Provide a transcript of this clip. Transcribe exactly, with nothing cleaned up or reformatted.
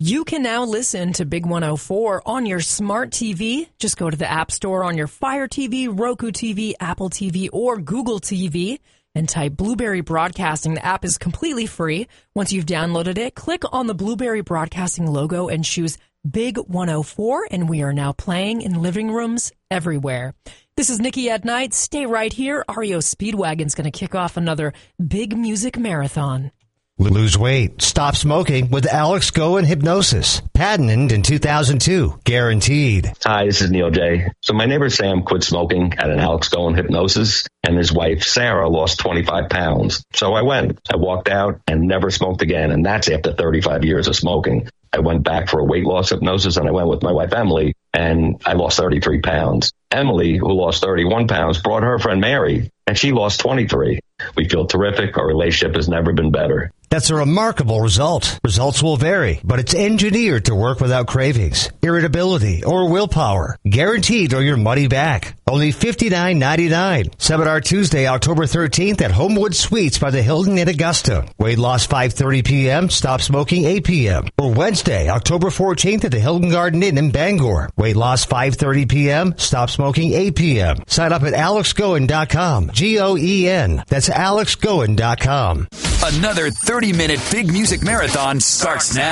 You can now listen to Big one oh four on your smart T V. Just go to the App Store on your Fire T V, Roku T V, Apple T V, or Google T V and type Blueberry Broadcasting. The app is completely free. Once you've downloaded it, click on the Blueberry Broadcasting logo and choose Big one oh four, and we are now playing in living rooms everywhere. This is Nikki at Night. Stay right here. R E O Speedwagon's going to kick off another big music marathon. Lose weight. Stop smoking with Alex Go and Hypnosis. Patented in two thousand two. Guaranteed. Hi, this is Neil J. So my neighbor Sam quit smoking at an Alex Go and Hypnosis, and his wife Sarah lost twenty-five pounds. So I went. I walked out and never smoked again, and that's after thirty-five years of smoking. I went back for a weight loss hypnosis, and I went with my wife Emily, and I lost thirty-three pounds. Emily, who lost thirty-one pounds, brought her friend Mary, and she lost twenty-three. We feel terrific. Our relationship has never been better. That's a remarkable result. Results will vary, but it's engineered to work without cravings, irritability, or willpower. Guaranteed or your money back. Only fifty-nine ninety-nine. Seminar Tuesday, October thirteenth at Homewood Suites by the Hilton in Augusta. Weight loss five thirty p.m., stop smoking eight p.m. Or Wednesday, October fourteenth at the Hilton Garden Inn in Bangor. Weight loss five thirty p.m., stop smoking eight p.m. Sign up at alex goen dot com. G O E N. That's alex goen dot com. Another thirty-minute big music marathon starts now.